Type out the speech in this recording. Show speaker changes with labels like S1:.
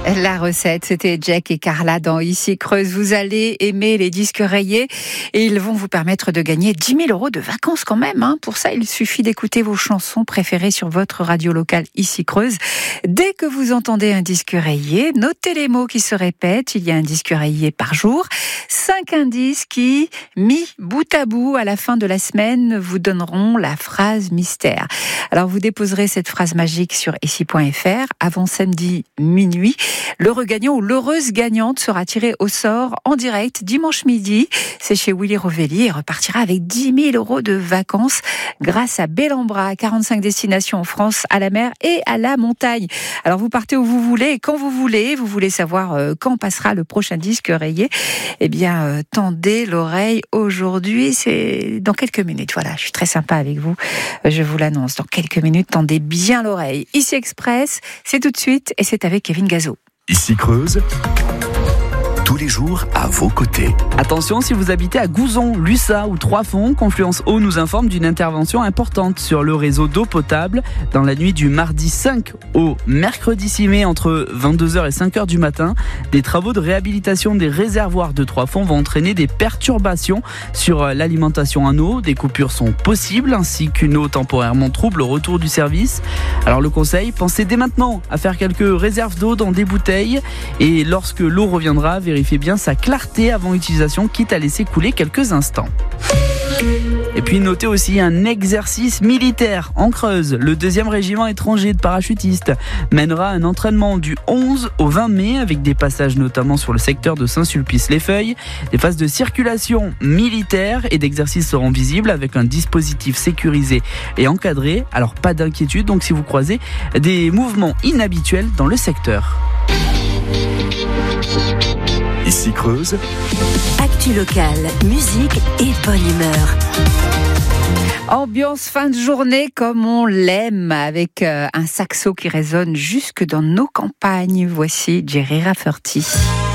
S1: La recette, c'était Jack et Carla dans Ici Creuse. Vous allez aimer les disques rayés et ils vont vous permettre de gagner 10 000 € de vacances quand même. Pour ça, il suffit d'écouter vos chansons préférées sur votre radio locale Ici Creuse. Dès que vous entendez un disque rayé, notez les mots qui se répètent. Il y a un disque rayé par jour. 5 indices qui, mis bout à bout à la fin de la semaine, vous donneront la phrase mystère. Alors vous déposerez cette phrase magique sur ici.fr avant samedi minuit. L'heureux gagnant ou l'heureuse gagnante sera tiré au sort en direct dimanche midi. C'est chez Willy Rovelli et repartira avec 10 000 € de vacances grâce à Bellambra, 45 destinations en France, à la mer et à la montagne. Alors vous partez où vous voulez et quand vous voulez savoir quand passera le prochain disque rayé. Eh bien, tendez l'oreille aujourd'hui, c'est dans quelques minutes. Voilà, je suis très sympa avec vous, je vous l'annonce. Dans quelques minutes, tendez bien l'oreille. Ici Express, c'est tout de suite et c'est avec Kevin Gazo.
S2: Ici Creuse, tous les jours à vos côtés.
S3: Attention, si vous habitez à Gouzon, Lussat ou Trois-Fonds, Confluence Eau nous informe d'une intervention importante sur le réseau d'eau potable dans la nuit du mardi 5 au mercredi 6 mai entre 22h et 5h du matin. Des travaux de réhabilitation des réservoirs de Trois-Fonds vont entraîner des perturbations sur l'alimentation en eau. Des coupures sont possibles ainsi qu'une eau temporairement trouble au retour du service. Alors le conseil, pensez dès maintenant à faire quelques réserves d'eau dans des bouteilles et lorsque l'eau reviendra, vérifiez bien sa clarté avant utilisation, quitte à laisser couler quelques instants. Et puis notez aussi un exercice militaire en Creuse. Le 2e régiment étranger de parachutistes mènera un entraînement du 11 au 20 mai avec des passages notamment sur le secteur de Saint-Sulpice-les-Feuilles. Des phases de circulation militaire et d'exercices seront visibles avec un dispositif sécurisé et encadré. Alors pas d'inquiétude donc si vous croisez des mouvements inhabituels dans le secteur.
S2: Ici Creuse,
S4: actu locale, musique et bonne humeur.
S1: Ambiance fin de journée comme on l'aime avec un saxo qui résonne jusque dans nos campagnes. Voici Jerry Rafferty.